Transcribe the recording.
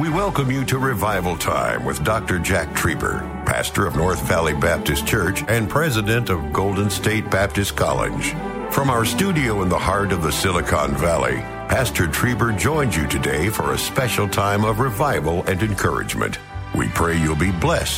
We welcome you to Revival Time with Dr. Jack Trieber, pastor of North Valley Baptist Church and president of Golden State Baptist College. From our studio in the heart of the Silicon Valley, Pastor Trieber joins you today for a special time of revival and encouragement. We pray you'll be blessed